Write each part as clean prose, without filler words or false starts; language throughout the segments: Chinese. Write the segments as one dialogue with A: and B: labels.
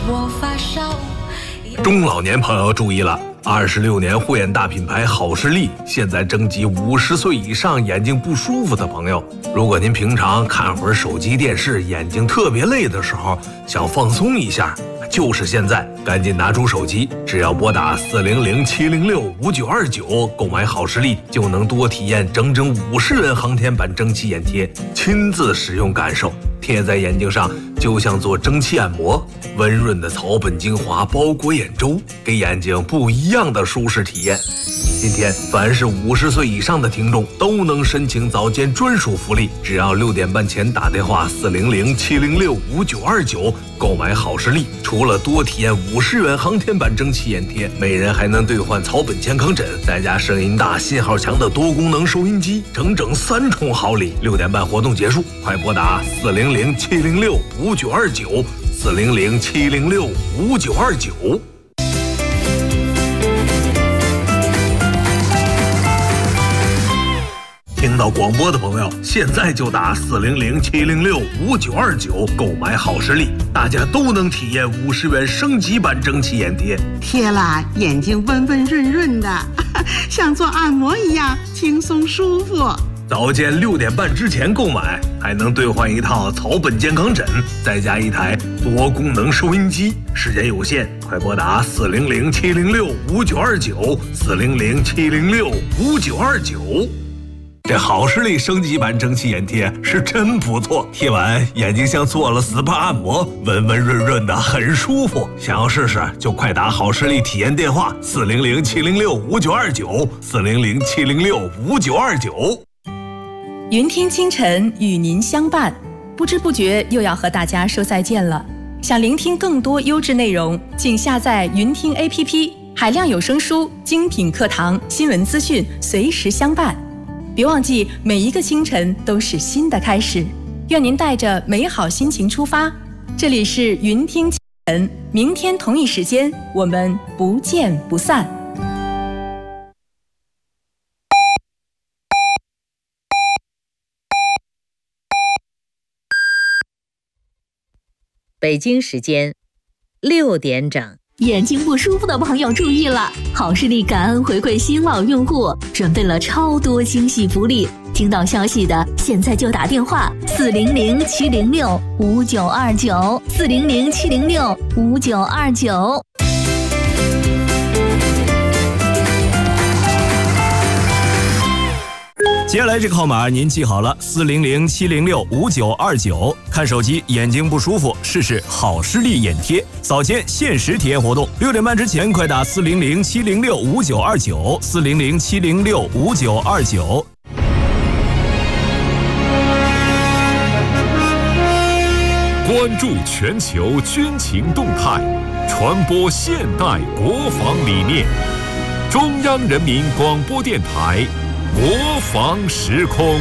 A: 我发烧。
B: 中老年朋友注意了，26年护眼大品牌好视力现在征集50岁以上眼睛不舒服的朋友。如果您平常看会儿手机电视，眼睛特别累的时候，想放松一下，就是现在，赶紧拿出手机，只要拨打400-706-5929购买好视力，就能多体验整整50元航天版蒸汽眼贴，亲自使用感受，贴在眼睛上就像做蒸汽按摩，温润的草本精华包裹眼周，给眼睛不一样的舒适体验。今天凡是50岁以上的听众都能申请早间专属福利，只要6点半前打电话400-706-5929购买好视力，除了多体验50元航天版蒸汽眼贴，每人还能兑换草本健康枕，再加声音大信号强的多功能收音机，整整3重好礼。6点半活动结束，快拨打400-706-5929 400-706-5929。听到广播的朋友，现在就打400-706-5929购买好视力，大家都能体验50元升级版蒸汽眼贴，
C: 贴了眼睛温温润润的，像做按摩一样轻松舒服。
B: 早间6点半之前购买，还能兑换一套草本健康枕，再加一台多功能收音机。时间有限，快拨打400-706-5929 400-706-5929。这好视力升级版蒸汽眼贴是真不错，贴完眼睛像做了 SPA 按摩，温温润润的，很舒服。想要试试就快打好视力体验电话400-706-5929 400-706-5929。
D: 云听清晨与您相伴，不知不觉又要和大家说再见了。想聆听更多优质内容，请下载云听 APP， 海量有声书、精品课堂、新闻资讯随时相伴。别忘记，每一个清晨都是新的开始。愿您带着美好心情出发。这里是云听清晨，明天同一时间我们不见不散。
E: 北京时间6点整。
F: 眼睛不舒服的朋友注意了，好视力感恩回馈新老用户，准备了超多惊喜福利。听到消息的现在就打电话400-706-5929 400-706-5929。
G: 接下来这个号码您记好了，400-706-5929。看手机眼睛不舒服，试试好视力眼贴，早间限时体验活动，6点半之前快打400-706-5929 400-706-5929。
H: 关注全球军情动态，传播现代国防理念。中央人民广播电台国防时空，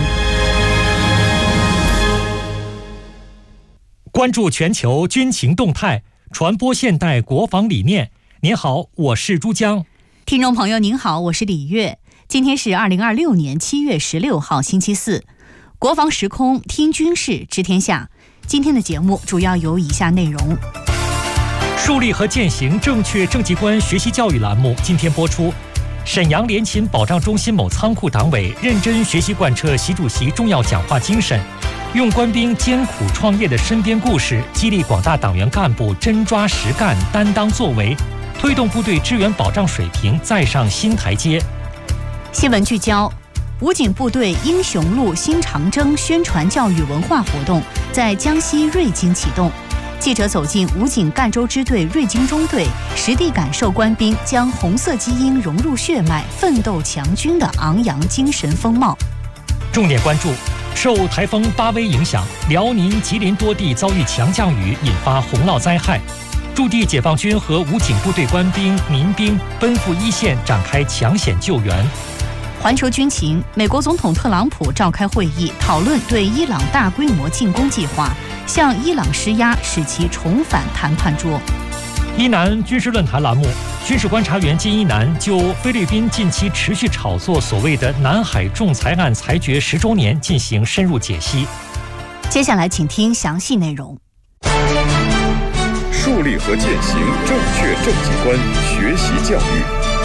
I: 关注全球军情动态，传播现代国防理念。您好，我是珠江。
J: 听众朋友您好，我是李月。今天是2026年7月16号星期四，国防时空听军事知天下。今天的节目主要有以下内容：
I: 树立和践行正确政绩观学习教育栏目今天播出。沈阳联勤保障中心某仓库党委认真学习贯彻习主席重要讲话精神，用官兵艰苦创业的身边故事，激励广大党员干部真抓实干、担当作为，推动部队支援保障水平再上新台阶。
J: 新闻聚焦：武警部队英雄路新长征宣传教育文化活动在江西瑞金启动。记者走进武警赣州支队瑞金中队，实地感受官兵将红色基因融入血脉、奋斗强军的昂扬精神风貌。
I: 重点关注：受台风巴威影响，辽宁、吉林多地遭遇强降雨，引发洪涝灾害。驻地解放军和武警部队官兵、民兵奔赴一线，展开抢险救援。
J: 环球军情：美国总统特朗普召开会议，讨论对伊朗大规模进攻计划，向伊朗施压，使其重返谈判桌。
I: 伊南军事论坛栏目，军事观察员金一南就菲律宾近期持续炒作所谓的南海仲裁案裁决10周年进行深入解析。
J: 接下来请听详细内容。
E: 书
H: 树立和践行正确政绩观学习教育。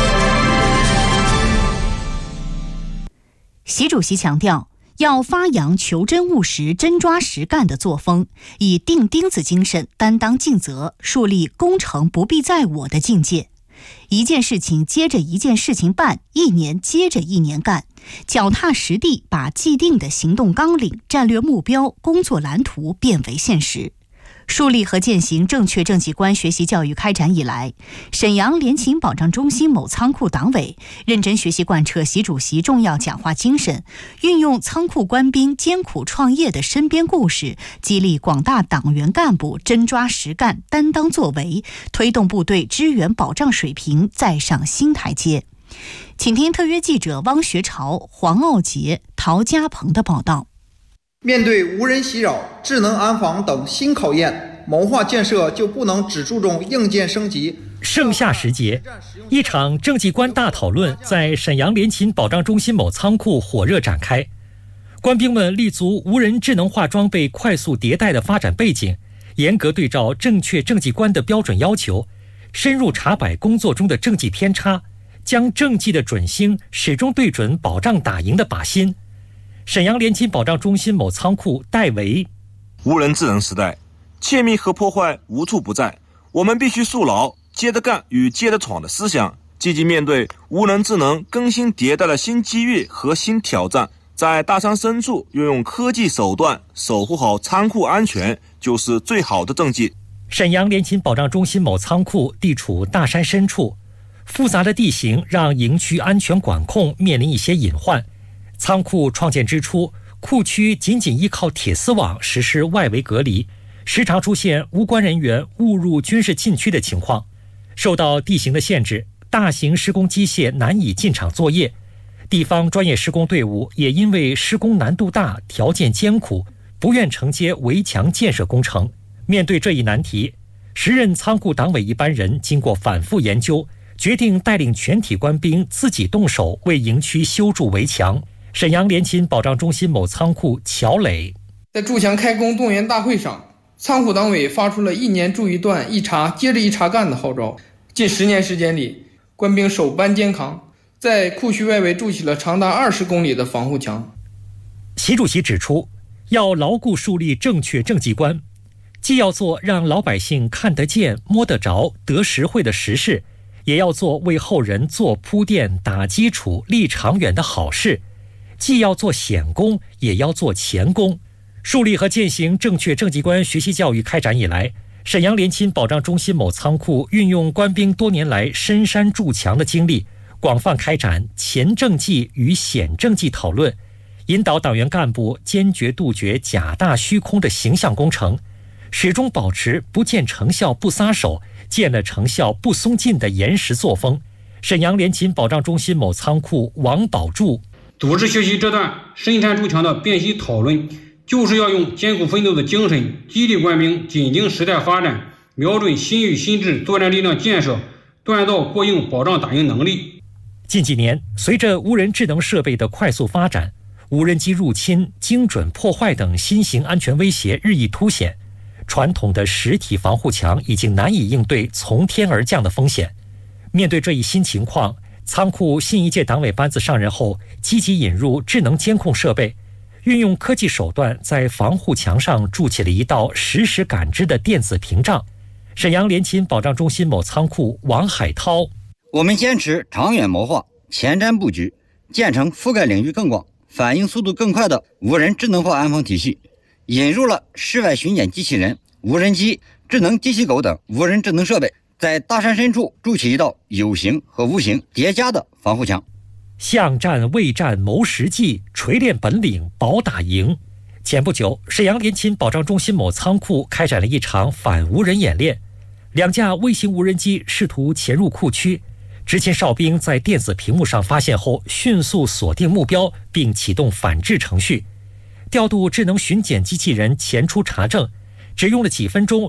J: 习主席强调，要发扬求真务实、真抓实干的作风，以钉钉子精神担当尽责，树立功成不必在我的境界。一件事情接着一件事情办，一年接着一年干，脚踏实地把既定的行动纲领、战略目标、工作蓝图变为现实。树立和践行正确政绩观学习教育开展以来，沈阳联勤保障中心某仓库党委认真学习贯彻习主席重要讲话精神，运用仓库官兵艰苦创业的身边故事，激励广大党员干部真抓实干、担当作为，推动部队支援保障水平再上新台阶。请听特约记者汪学朝、黄傲杰、陶家鹏的报道。
A: 面对无人袭扰、智能安防等新考验，谋划建设就不能只注重硬件升级。
I: 盛夏时节，一场政绩观大讨论在沈阳联勤保障中心某仓库火热展开。官兵们立足无人智能化装备快速迭代的发展背景，严格对照正确政绩观的标准要求，深入查摆工作中的政绩偏差，将政绩的准星始终对准保障打赢的靶心。沈阳联勤保障中心某仓库戴维：
K: 无人智能时代，窃密和破坏无处不在，我们必须树牢接着干与接着闯的思想，积极面对无人智能更新迭代的新机遇和新挑战，在大山深处运用科技手段守护好仓库安全，就是最好的政绩。
I: 沈阳联勤保障中心某仓库地处大山深处，复杂的地形让营区安全管控面临一些隐患。仓库创建之初，库区仅依靠铁丝网实施外围隔离，时常出现无关人员误入军事禁区的情况。受到地形的限制，大型施工机械难以进场作业，地方专业施工队伍也因为施工难度大、条件艰苦，不愿承接围墙建设工程。面对这一难题，时任仓库党委一班人经过反复研究，决定带领全体官兵自己动手为营区修筑围墙。沈阳联勤保障中心某仓库乔磊：
L: 在筑墙开工动员大会上，仓库党委发出了一年筑一段、一茬接着一茬干的号召。近10年时间里，官兵手搬肩扛，在库区外围筑起了长达20公里的防护墙。
I: 习主席指出，要牢固树立正确政绩观，既要做让老百姓看得见、摸得着、得实惠的实事，也要做为后人做铺垫、打基础、立长远的好事。既要做显功，也要做前功。树立和践行正确政绩观学习教育开展以来，沈阳联勤保障中心某仓库运用官兵多年来深山筑墙的经历，广泛开展前政绩与显政绩讨论，引导党员干部坚决杜绝假大虚空的形象工程，始终保持不见成效不撒手，见了成效不松劲的严实作风。沈阳联勤保障中心某仓库王宝柱：
M: 组织学习这段深山筑墙的辨析讨论，就是要用艰苦奋斗的精神，激励官兵紧盯时代发展，瞄准新域新制作战力量建设，锻造过硬保障打赢能力。
I: 近几年，随着无人智能设备的快速发展，无人机入侵、精准破坏等新型安全威胁日益凸显，传统的实体防护墙已经难以应对从天而降的风险。面对这一新情况，仓库新一届党委班子上任后，积极引入智能监控设备，运用科技手段在防护墙上筑起了一道实时感知的电子屏障。沈阳联勤保障中心某仓库王海涛：
N: 我们坚持长远谋划、前瞻布局，建成覆盖领域更广、反应速度更快的无人智能化安防体系，引入了室外巡检机器人、无人机、智能机器狗等无人智能设备，在大山深处筑起一道有形和无形叠加的防护墙。
I: 巷战、畏战、谋实际，锤炼本领，保打赢。前不久，沈阳联勤保障中心某仓库开展了一场反无人演练，2架微型无人机试图潜入库区，执勤哨兵在电子屏幕上发现后，迅速锁定目标并启动反制程序，调度智能巡检机器人前出查证，只用了几分钟